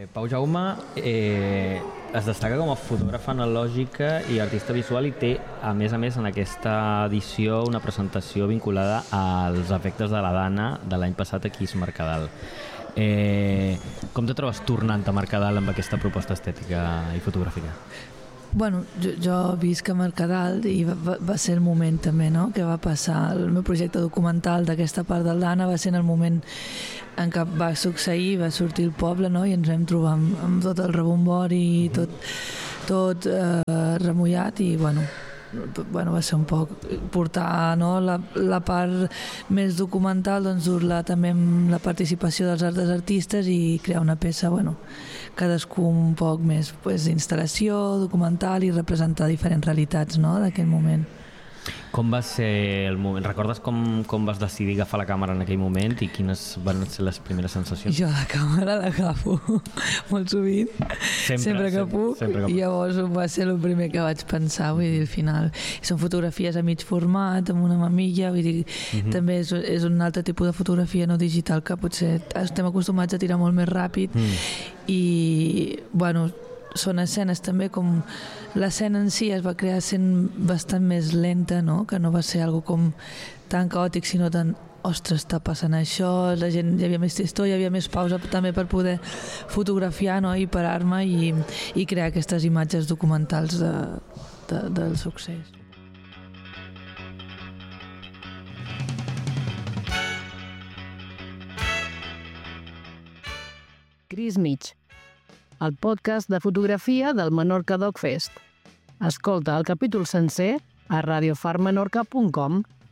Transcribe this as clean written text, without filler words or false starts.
Pau Jaume es destaca com a fotògrafa analògica i artista visual i té, a més, en aquesta edició una presentació vinculada als efectes de la Dana de l'any passat aquí a Mercadal. Com te trobes tornant a Mercadal amb aquesta proposta estètica i fotogràfica? Bueno, jo visc a Mercadal i va ser el moment també, no?, que va passar el meu projecte documental d'aquesta part del Dana, va ser en el moment en què va succeir, va sortir el poble, no?, i ens vam trobar amb tot el rebombori i tot remullat i bueno, va ser un poc portar, no, la part més documental, doncs dur-la també amb la participació dels altres artistes i crear una peça, bueno, cadascú un poc més instal·lació, documental i representar diferents realitats, no, d'aquell moment. Com va ser el moment? Recordes com vas decidir agafar la càmera en aquell moment i quines van ser les primeres sensacions? Jo la càmera l'agafo molt sovint, sempre que puc, i llavors va ser el primer que vaig pensar, vull dir, al final són fotografies a mig format, amb una mamilla, vull dir, també és un altre tipus de fotografia no digital que potser estem acostumats a tirar molt més ràpid i, bueno, són escenes també com l'escena en si es va crear sent bastant més lenta, no?, que no va ser algo com tan caòtic, sinó tan, ostres, està passant això, la gent, hi havia més tristor, hi havia més pausa també per poder fotografiar, no?, i parar-me i crear aquestes imatges documentals del succés. Gris mig, el podcast de fotografia del Menorca Doc Fest. Escolta el capítol sencer a radiofarmenorca.com